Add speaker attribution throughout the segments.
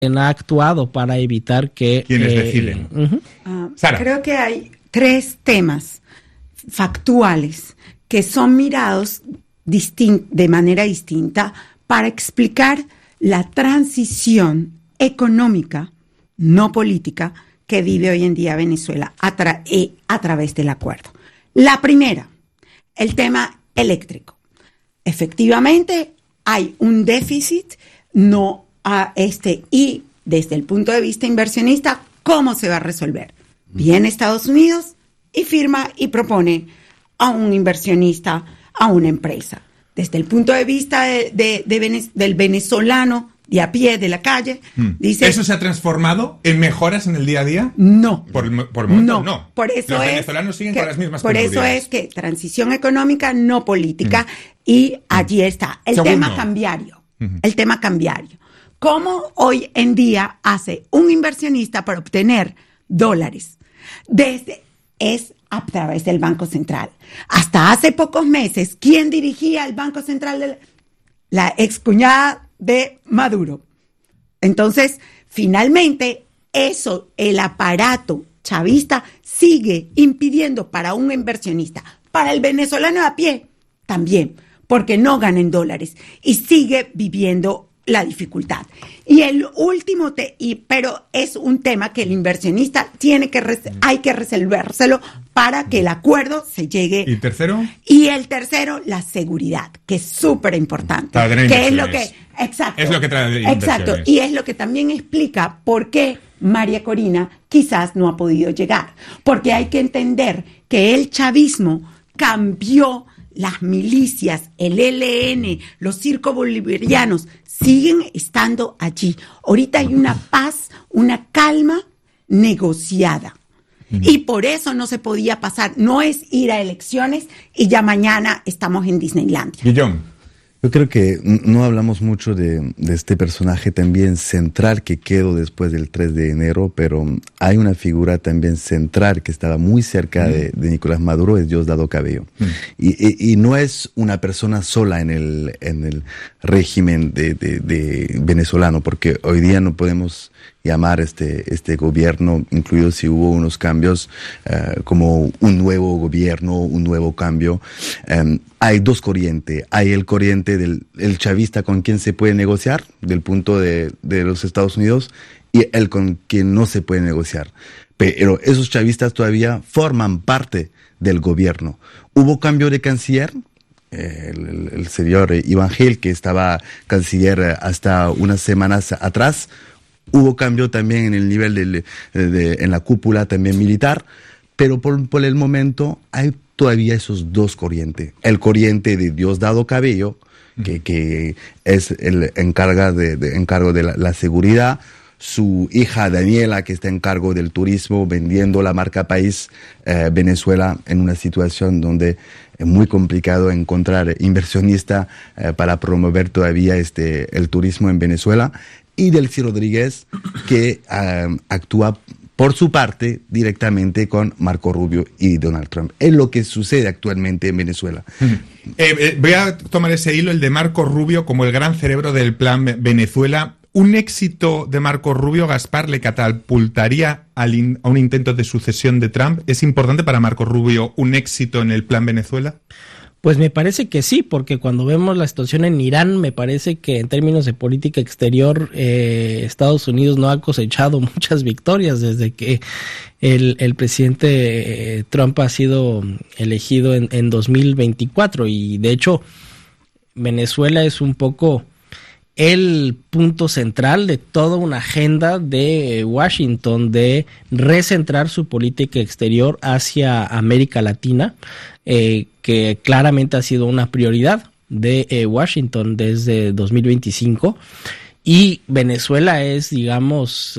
Speaker 1: ha actuado para evitar que...
Speaker 2: ¿Quiénes deciden?
Speaker 3: Sara. Creo que hay 3 temas factuales que son mirados de manera distinta para explicar la transición económica, no política, que vive hoy en día Venezuela a través del acuerdo. La primera, el tema eléctrico. Efectivamente, hay un déficit, y desde el punto de vista inversionista, ¿cómo se va a resolver? Viene Estados Unidos y firma y propone a un inversionista, a una empresa. Desde el punto de vista del venezolano de a pie, de la calle, dice...
Speaker 2: ¿Eso se ha transformado en mejoras en el día a día?
Speaker 3: No.
Speaker 2: Por el momento no.
Speaker 3: Por eso
Speaker 2: los venezolanos siguen con las mismas
Speaker 3: Por eso es que transición económica, no política, y allí está el tema cambiario. El tema cambiario. ¿Cómo hoy en día hace un inversionista para obtener dólares? Es a través del Banco Central. Hasta hace pocos meses, ¿quién dirigía el Banco Central? La excuñada de Maduro. Entonces, finalmente, el aparato chavista sigue impidiendo para un inversionista, para el venezolano a pie, también, porque no gana en dólares y sigue viviendo la dificultad. Y el último, pero es un tema que el inversionista hay que resolvérselo para que el acuerdo se llegue.
Speaker 2: ¿Y el tercero?
Speaker 3: Y el tercero, la seguridad, que es súper importante. Que es lo que, exacto.
Speaker 2: Es lo que trae
Speaker 3: exacto. Y es lo que también explica por qué María Corina quizás no ha podido llegar. Porque hay que entender que el chavismo cambió. Las milicias, el ELN, los circos bolivarianos siguen estando allí. Ahorita hay una paz, una calma negociada. Y por eso no se podía pasar. No es ir a elecciones y ya mañana estamos en Disneylandia.
Speaker 2: Guillón.
Speaker 4: Yo creo que no hablamos mucho de este personaje también central que quedó después del 3 de enero, pero hay una figura también central que estaba muy cerca de Nicolás Maduro, es Diosdado Cabello. Y no es una persona sola en el régimen de venezolano, porque hoy día no podemos llamar este gobierno, incluido si hubo unos cambios, como un nuevo gobierno, un nuevo cambio. Hay 2 corrientes. Hay el corriente del chavista con quien se puede negociar, del punto de los Estados Unidos, y el con quien no se puede negociar. Pero esos chavistas todavía forman parte del gobierno. Hubo cambio de canciller. El señor Iván Gil, que estaba canciller hasta unas semanas atrás. Hubo cambio también en el nivel en la cúpula también militar, pero por el momento hay todavía esos 2 corrientes. El corriente de Diosdado Cabello, que es el encargo de la seguridad, su hija Daniela, que está en cargo del turismo, vendiendo la marca país Venezuela en una situación donde es muy complicado encontrar inversionista para promover todavía el turismo en Venezuela. Y Delcy Rodríguez, que actúa por su parte directamente con Marco Rubio y Donald Trump. Es lo que sucede actualmente en Venezuela.
Speaker 2: Voy a tomar ese hilo, el de Marco Rubio, como el gran cerebro del plan Venezuela. ¿Un éxito de Marco Rubio, Gaspar, le catapultaría a un intento de sucesión de Trump? ¿Es importante para Marco Rubio un éxito en el plan Venezuela?
Speaker 1: Pues me parece que sí, porque cuando vemos la situación en Irán, me parece que en términos de política exterior, Estados Unidos no ha cosechado muchas victorias desde que el presidente Trump ha sido elegido en 2024. Y de hecho, Venezuela es un poco el punto central de toda una agenda de Washington de recentrar su política exterior hacia América Latina, que claramente ha sido una prioridad de Washington desde 2025. Y Venezuela es, digamos,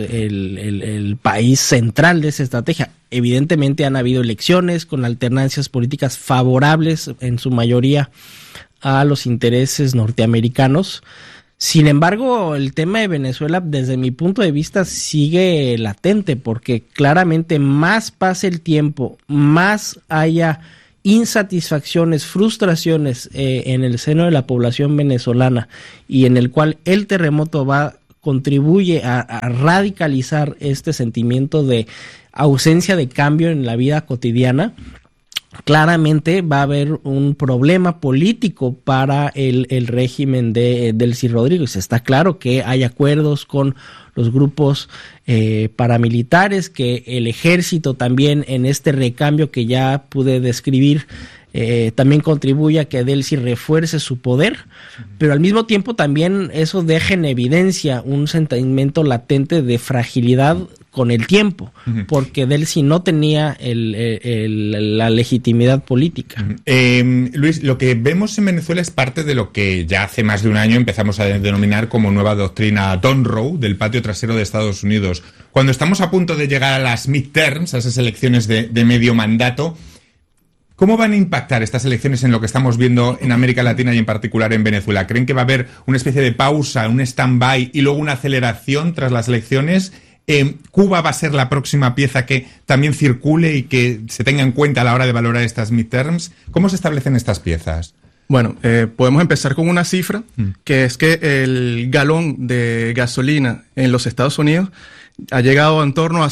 Speaker 1: el país central de esa estrategia. Evidentemente han habido elecciones con alternancias políticas favorables en su mayoría a los intereses norteamericanos. Sin embargo, el tema de Venezuela, desde mi punto de vista, sigue latente, porque claramente más pase el tiempo, más haya insatisfacciones, frustraciones en el seno de la población venezolana, y en el cual el terremoto va contribuye a radicalizar este sentimiento de ausencia de cambio en la vida cotidiana, claramente va a haber un problema político para el régimen de Delcy Rodríguez. Está claro que hay acuerdos con los grupos paramilitares, que el ejército también en este recambio que ya pude describir también contribuye a que Delcy refuerce su poder, pero al mismo tiempo también eso deja en evidencia un sentimiento latente de fragilidad con el tiempo, porque Delcy no tenía la legitimidad política.
Speaker 2: Luis, lo que vemos en Venezuela es parte de lo que ya hace más de un año empezamos a denominar como nueva doctrina Donroe del patio trasero de Estados Unidos. Cuando estamos a punto de llegar a las midterms, a esas elecciones de medio mandato, ¿cómo van a impactar estas elecciones en lo que estamos viendo en América Latina y en particular en Venezuela? ¿Creen que va a haber una especie de pausa, un stand-by y luego una aceleración tras las elecciones? ¿Cuba va a ser la próxima pieza que también circule y que se tenga en cuenta a la hora de valorar estas midterms? ¿Cómo se establecen estas piezas?
Speaker 5: Bueno, podemos empezar con una cifra, que es que el galón de gasolina en los Estados Unidos ha llegado en torno a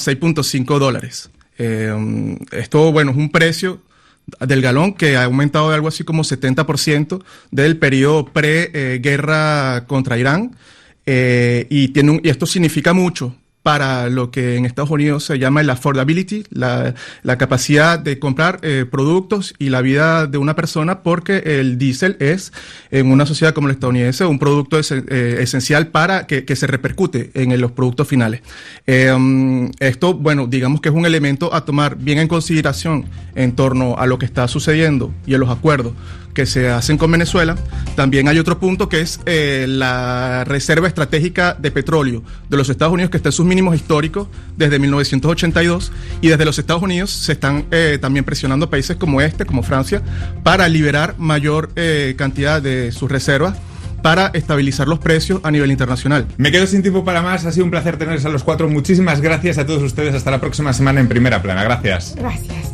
Speaker 5: $6.5. Esto, bueno, es un precio del galón que ha aumentado de algo así como 70% del periodo pre-guerra contra Irán, y esto significa mucho para lo que en Estados Unidos se llama el affordability, la capacidad de comprar productos y la vida de una persona, porque el diésel es, en una sociedad como la estadounidense, un producto esencial para que se repercute en los productos finales. Esto, bueno, digamos que es un elemento a tomar bien en consideración en torno a lo que está sucediendo y a los acuerdos que se hacen con Venezuela. También hay otro punto que es la reserva estratégica de petróleo de los Estados Unidos, que está en sus mínimos históricos desde 1982, y desde los Estados Unidos se están también presionando países como como Francia, para liberar mayor cantidad de sus reservas para estabilizar los precios a nivel internacional.
Speaker 2: Me quedo sin tiempo para más. Ha sido un placer tenerles a los cuatro. Muchísimas gracias a todos ustedes. Hasta la próxima semana en Primera Plana. Gracias.
Speaker 3: Gracias.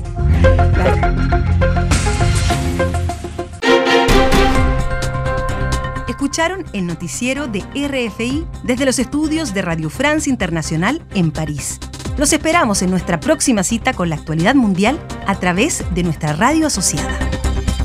Speaker 6: Escucharon el noticiero de RFI desde los estudios de Radio France Internacional en París. Los esperamos en nuestra próxima cita con la actualidad mundial a través de nuestra radio asociada.